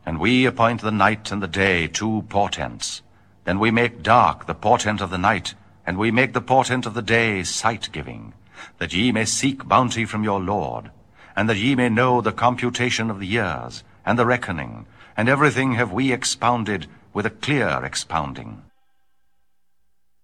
And we appoint the night and the day 2 portents. Then we make dark the portent of the night, and we make the portent of the day sight-giving, that ye may seek bounty from your Lord, and that ye may know the computation of the years, and the reckoning, and everything have we expounded with a clear expounding.